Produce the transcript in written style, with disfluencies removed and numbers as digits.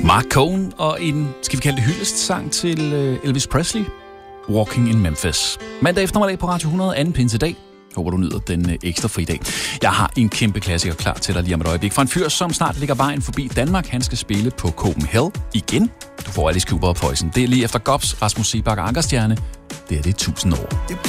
Mark Cohn og en, skal vi kalde det hyldestsang til Elvis Presley, Walking in Memphis. Mandag eftermiddag på Radio 100, anden pinsedag. Håber du nyder den ekstra fridag. Jeg har en kæmpe klassiker klar til dig lige om et øjeblik. Fra en fyr, som snart ligger vejen forbi Danmark. Han skal spille på Copenhagen igen. Du får Alice Cooper og Poison. Det er lige efter Gops, Rasmus Seebach og Ankerstjerne. Det er det 1000 år.